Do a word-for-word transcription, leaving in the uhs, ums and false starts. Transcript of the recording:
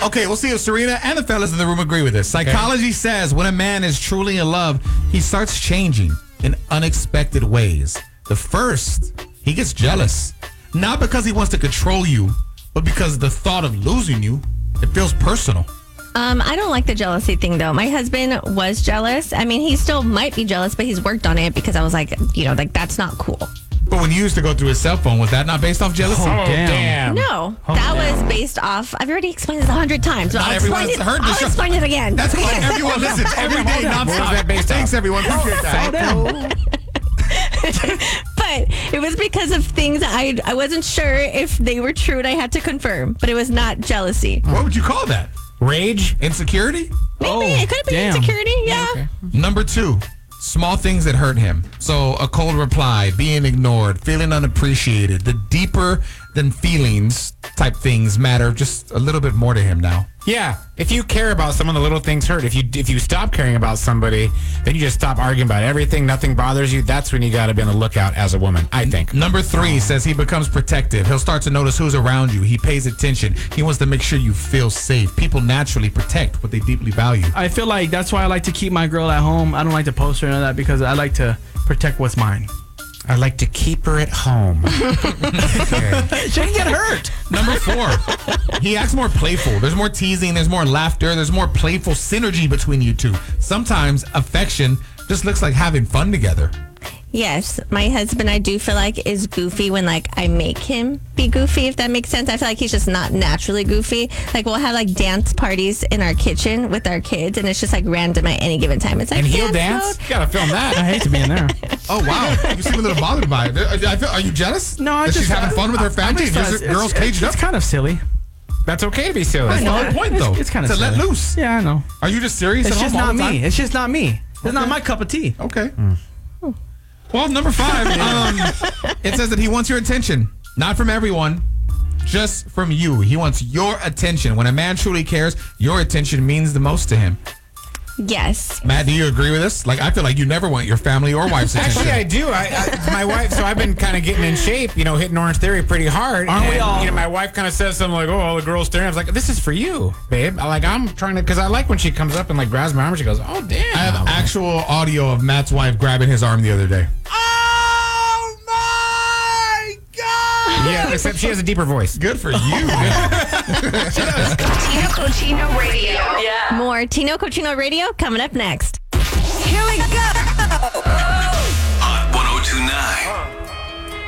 okay, we'll see if Serena and the fellas in the room agree with this. Psychology okay. says when a man is truly in love, he starts changing in unexpected ways. The first, he gets jealous. Not because he wants to control you, but because the thought of losing you, it feels personal. Um, I don't like the jealousy thing, though. My husband was jealous. I mean, he still might be jealous, but he's worked on it because I was like, you know, like that's not cool. But when you used to go through his cell phone, was that not based off jealousy? Oh, damn. No, oh, that damn. was based off, I've already explained this a hundred times. So Not I'll everyone's explain it, heard this I'll show. explain it again. That's why everyone listens every day nonstop. What was that based Thanks, off? everyone. Appreciate that. But it was because of things I I wasn't sure if they were true and I had to confirm. But it was not jealousy. What would you call that? Rage? Insecurity? Maybe. Oh, it could have been damn. insecurity. Yeah. Okay. Number two, small things that hurt him. So a cold reply, being ignored, feeling unappreciated. The deeper than feelings type things matter just a little bit more to him now. Yeah. If you care about someone, the little things hurt. If you if you stop caring about somebody, then you just stop arguing about everything. Nothing bothers you. That's when you got to be on the lookout as a woman, I think. Number three says he becomes protective. He'll start to notice who's around you. He pays attention. He wants to make sure you feel safe. People naturally protect what they deeply value. I feel like that's why I like to keep my girl at home. I don't like to post her and all that because I like to protect what's mine. I like to keep her at home. She can get hurt. Number four, he acts more playful. There's more teasing. There's more laughter. There's more playful synergy between you two. Sometimes affection just looks like having fun together. Yes, my husband, I do feel like is goofy when like I make him be goofy, if that makes sense. I feel like he's just not naturally goofy. Like we'll have like dance parties in our kitchen with our kids, and it's just like random at any given time. It's like And he'll dance. dance? You gotta film that. I hate to be in there. Oh, wow. You seem a little bothered by it. I feel, are you jealous? No, I that just she's having fun with her family? I just, Your it's, girls it's, caged it's up? kind of silly. That's okay to be silly. That's the whole point, though. It's, it's kind of to silly. let loose. Yeah, I know. Are you just serious? It's at just home all not the me. time? It's just not me. It's Okay. not my cup of tea. Okay. Mm. Well, number five, um, it says that he wants your attention. Not from everyone, just from you. He wants your attention. When a man truly cares, your attention means the most to him. Yes. Matt, do you agree with this? Like, I feel like you never want your family or wife's attention. Actually, I do. I, I my wife. So I've been kind of getting in shape. You know, hitting Orange Theory pretty hard. Aren't and, we all? You know, my wife kind of says something like, "Oh, all the girls staring." I was like, "This is for you, babe." I, like I'm trying to, because I like when she comes up and like grabs my arm. She goes, "Oh, damn." I have actual audio of Matt's wife grabbing his arm the other day. Oh my god! Yeah, except she has a deeper voice. Good for you, man. Tino Cochino Radio. Yeah. More Tino Cochino Radio coming up next. Here we go. Hot ten twenty-nine.